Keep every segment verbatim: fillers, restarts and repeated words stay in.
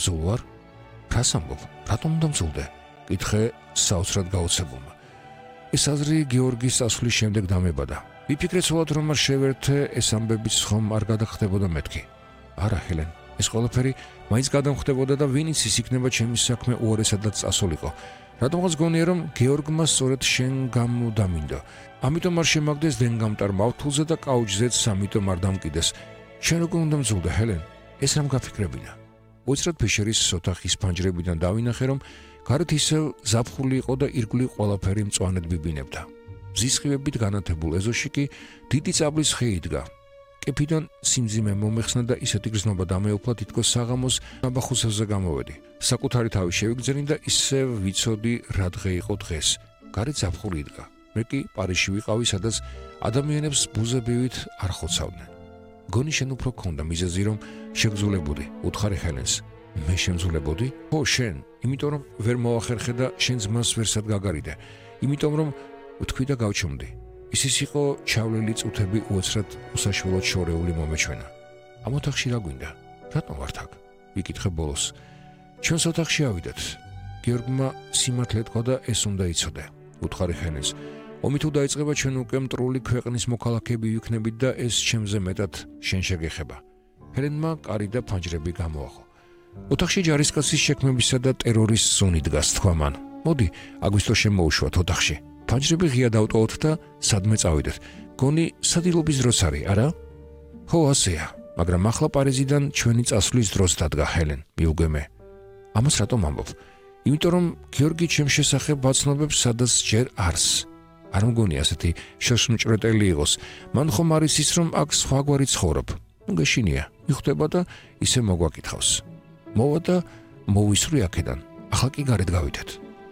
მზულ ვარ? რას ამბობ? რატომ უნდა მზულდე? კითხე საოცრად გაოცებულმა. ეს აზრი გიორგის წასვლის შემდეგ დამებადა. ვიფიქრე ცოლად რომ არ შევერთე, ეს ამბებიც ხომ არ გადახდებოდა მეთქი. არა, ჰელენ, ეს ყველაფერი მაინც გადამხდებოდა და ვინიც ის იქნება ჩემი საქმე უარესადაც წასულიყო. რადგანაც გონია რომ გიორგმა სწორედ შენ გამოდამინდო. ამიტომ არ შემაგდეს დენგამტარ მავთულზე და კაუჩზეც ამიტომ არ დამკიდეს. შენ როგორ უნდა მზულდე, ჰელენ? ეს რამ გაფიქრებინა? უცრად ფიშერის ოთახის ფანჯრებიდან დავინახე რომ გარეთ ისევ ზაფხული იყო და ირგვლივ ყველაფერი მწვანედ ბიბინებდა. მზისხივებით განათებულ ეზოში კი დიდი წაბლის ხე იდგა. კეფიდან სიმძიმე მომეხსნა და ისეთი გრძნობა დამეუფლა, თითქოს საღამოს ნაბახუსებზე გამოვედი. საკუთარი თავი შევიგზენი და ისევ ვიცოდი რა დღე იყო დღეს. გარეთ ზაფხული იდგა. მე კი პარიზში ვიყავი, სადაც ადამიანებს ბუზებივით არ ხოცავდნენ. გონი შენ უფრო გქონდა მიზეზი რომ შეგზულებოდი, უთხარი ჰელენს. მე შემძულებოდი? ხო, შენ, იმიტომ რომ ვერ მოახერხე და შენ ძმას ვერსად გაგარიდე. იმიტომ რომ ვთქვი და გავჩომდი. ის ის იყო ჩავლილი წუთები უოცრად უსაშველოდ შორეული მომეჩვენა. ამ ოთახში რა გვინდა? რატომ ვართ აქ? ვიკითხე ბოლოს. ჩვენს ოთახში ავიდეთ. გიორგმა სიმართლე თქვა და ეს უნდა იცოდე. უთხარი ჰელენს. ომი თუ დაიწყება, ჩვენ უკვე მტრული ქვეყნის მოქალაქეები ვიქნებით და ეს ჩემზე მეტად შენ შეგეხება. ჰელენმა კარი და ფანჯრები გამოახო. ოთახში ჯარისკაცის შექმნებისა და ტერორის ზონი დგას, თქვა მან. მოდი, აგვისტო შემოუშვათ ოთახში. ფანჯრები ღია დავტოვოთ და სადმე წავიდეთ. გონი სადილობის დროს არის, არა? ხო, ასეა, მაგრამ ახლა პარიზიდან ჩვენი წასვლის დროს დადგა, ჰელენ, მიუგე მე. ამას რატომ ამბობ? იმიტომ რომ გიორგი ჩემს შესახებ ვაცნობებს, სადაც ჯერ არს. არ მგონი ასეთი შრშმჭრეტელი იყოს. მან ხომ არის ის რომ აქ სხვაგვარი ცხოვრობ. ნუ გეშინია, მიხვდება და ისე მოგვაკითხავს. მოვა და მოვისვრი აქედან. ახლა კი გარეთ გავიდეთ.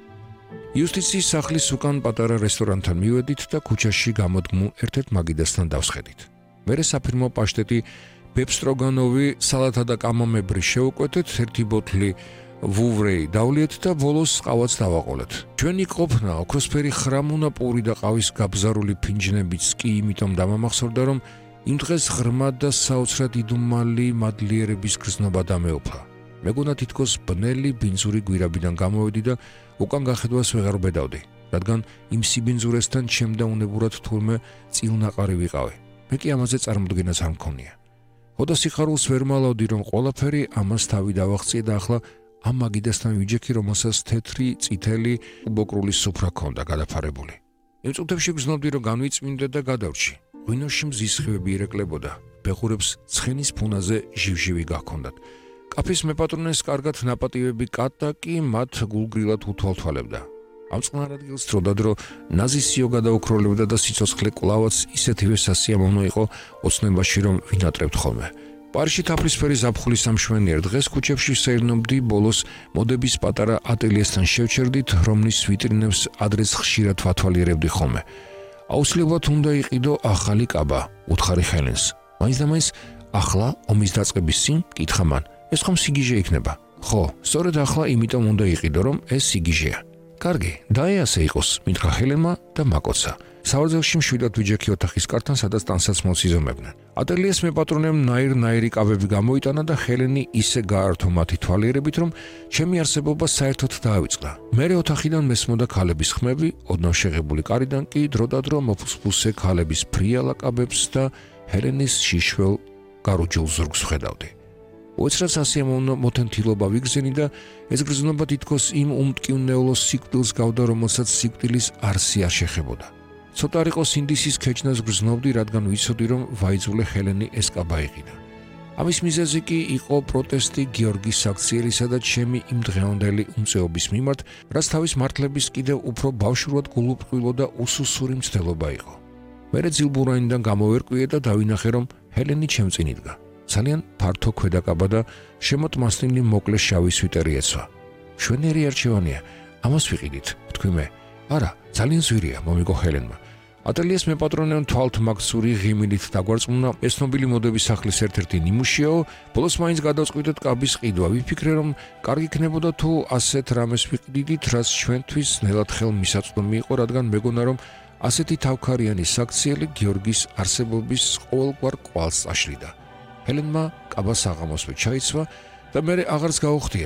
იუსტიციის სახლის უკან პატარა რესტორანთან მივედით და ქუჩაში გამოდმულ ერთ-ერთ მაგიდასთან დავსხედით. მერე საფირმო პაშტეტი, ბებსტროგანოვი, სალათა და კამამებრი შევუკვეთეთ, ერთი ბოთლი ვუვრეი დავლიეთ და ბოლოს ყავაც დავაყოლეთ. ჩვენი ყოფნა ოქროსფერი ხრამუნა პური და ყავის გაბზარული ფინჯნებიც კი იმიტომ დამამახსოვრდა რომ იმ დღეს ღრმა და საოცრად იდუმალი მადლიერების გრძნობა დამეუფლა. მეგონა თითქოს ბნელი ბინძური გვირაბიდან გამოვედი და უკან გახედვას ვეღარ ვბედავდი, რადგან იმ სიბინძურესთან ჩემდა უნებურად თურმე წილნაყარი ვიყავი. მე კი ამაზე წარმოდგენას არ მქონია. ხოდა სიხარულს ვერ მალავდი რომ ყველაფერი ამას თავი დავაღწიე და ახლა ამ მაგიდასთან ვიჯექი, რომელსაც თეთრი, წითელი, უბოკრული სუფრა ჰქონდა გადაფარებული. იმ წუთებში გრძნობდი რომ განვიწმინდე და გადავრჩი. ღვინოში მზისხივები ირეკლებოდა, ბეღურებს ცხენის ფუნაზე ჟივჟივი გაქონდათ. კაფის მეპატრონეს კარგად ნაპატივები კატა კი მათ გულგრილად უთვალთვალებდა. ამ წყნარ ადგილს დროდადრო ნაზისიო გადაუქროლებდა და სიცოცხლე კვლავაც ისეთივე სასიამოვნო იყო ოცნებაში რომ ვინატრებთ ხოლმე. პარიზში თაფლისფერი ზაფხულის სამშვენიერ დღეს ქუჩებში სეირნობდი, ბოლოს მოდების პატარა ატელიესთან შევჩერდით, რომლის ვიტრინებს ადრეს ხშირად ვათვალიერებდი ხოლმე. აუცილებლად უნდა იყიდო ახალი კაბა, უთხარი ჰელენს. მაინც და მაინც ახლა ომის დაწყების წინ კითხა მან. ეს ხომ სიგიჟე იქნება? ხო, სწორედ ახლა იმიტომ უნდა იყიდო, რომ ეს სიგიჟეა. კარგი, დაეასე იყოს, მითხრა ჰელენმა და მაკოცა. სავარძელში მშვიდად ვიჯექი ოთახის კართან, სადაც ტანსაცმელს იზომებდნენ. ატელიეს მეპატრონემ ნაირ-ნაირი კავები გამოიტანა და ჰელენი ისე გაართო მათი თვალიერებით, რომ ჩემი არსებობა საერთოდ დაავიწყდა. მერე ოთახიდან მესმოდა ქალების ხმები, ოდნავ შეღებული კარიდან კი დროდადრო მოფუსფუსე ქალების ფრიალა კაბებს და ჰელენის შიშველ გარუჯულ ზურგს ვხედავდი. უცრად სასიამოვნო მოთენთილობა ვიგზენი და ეს გრძნობა თითქოს იმ უმტკივნეულო სიკვდილს გავდა, რომელსაც სიკვდილის არსი არ შეხებოდა. ცოტა არ იყო სინდისის ქეჩნას გრძნობდი, რადგან ვიცოდი რომ ვაიძულე ჰელენი ეს კაბა იყიდა. ამის მიზეზი კი იყო პროტესტი გიორგის საქციელისა და ჩემი იმ დღევანდელი უმწეობის მიმართ, რაც თავის მართლების კიდევ უფრო ბავშვურად გულუბრყვილო და უსუსური მცდელობა იყო. მერე ძილბურანიდან გამოვერკვიე და დავინახე რომ ჰელენი ჩემ წინ იდგა. ძალიან ფართო ქვედაკაბა და შემოტმასნილი მოკლე შავი სვიტერი ეცვა. შვენიერი არჩევანია, ამას ვიყიდით, ვთქვი მე. არა, ძალიან ზვირია, მომიგო ჰელენმა. ატელიეს მეპატრონემ თვალთმაგცური ღიმილით დაგვარწმუნა, ეს ნობილი მოდების სახლის ერთ-ერთი ნიმუშიაო, ბოლოს მაინც გადავწყვიტეთ კაბის ყიდვა. ვიფიქრე რომ კარგი იქნებოდა თუ ასეთ რამეს ვიყიდით, რაც ჩვენთვის ნელად ხელმისაწვდომი იყო, რადგან მეგონა რომ ასეთი თავქარიანი საქციელი გიორგის არსებობის ყოველგვარ კვალს აშლიდა. ჰელენმა კაბას საღამოსვე ჩაიცვა და მე აღარც გაუხდია.